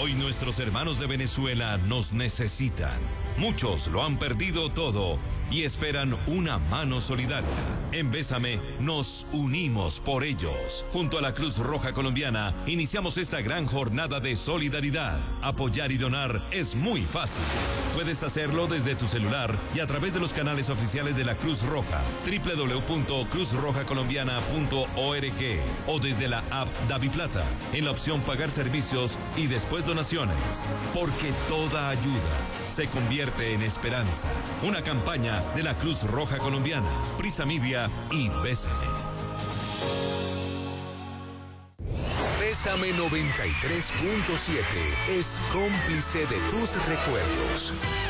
Hoy nuestros hermanos de Venezuela nos necesitan. Muchos lo han perdido todo y esperan una mano solidaria. En Bésame nos unimos por ellos. Junto a la Cruz Roja Colombiana iniciamos esta gran jornada de solidaridad. Apoyar y donar es muy fácil. Puedes hacerlo desde tu celular y a través de los canales oficiales de la Cruz Roja, www.cruzrojacolombiana.org o desde la app DaviPlata, en la opción Pagar servicios y después donaciones. Porque toda ayuda se convierte en esperanza. Una campaña de la Cruz Roja Colombiana, Prisa Media y Bésame. Bésame 93.7 es cómplice de tus recuerdos.